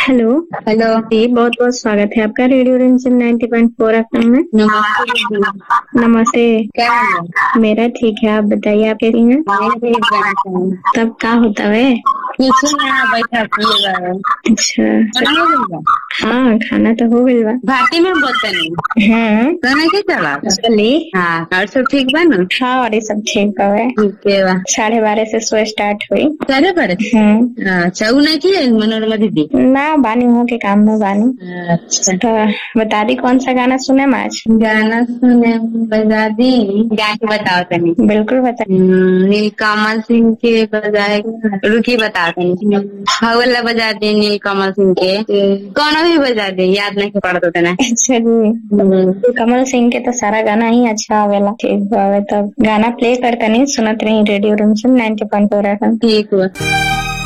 Hello. Hello. जी बहुत बहुत स्वागत है आपका रेडियो रिमझिम 90.4 एफएम में। नमस्ते। नमस्ते। क्या हाल है? मेरा ठीक है, आप बताइए आप कैसी हैं? मैं भी एक गाना चाहूँ। तब क्या होता है? कुछ नहीं, यहाँ बैठा पिए बा। अच्छा। खाना हो गइल बा? हाँ खाना तो हो गइल बा। भारती में बोलते नहीं हाँ खाना के चला। चली। हाँ और सब ठीक बा ना? हाँ और ये सब ठीक है। ठीक है बा। 12:30 से शो स्टार्ट हुई। सारे बड़े। अच्छा वो नहीं की मनोरमा दीदी ना बानी हूँ के काम में बानी। अच्छा तो बता दी कौन सा गाना सुने आज? गाना सुने बजा दी। गा के बताओ तनी। बिल्कुल बता। नीलकमल सिंह के बजाए रुकी बताओ तनी। हवला बजा दे नीलकमल सिंह के। कौन भी बजा दे, याद नहीं पड़ता तना। अच्छा जी। कमल सिंह के तो सारा गाना ही अच्छा आवेला। ठीक बावे तब गाना प्ले करते नहीं सुनत रही रेडियो रिमझिम 90.4 एफएम। ठीक हुआ।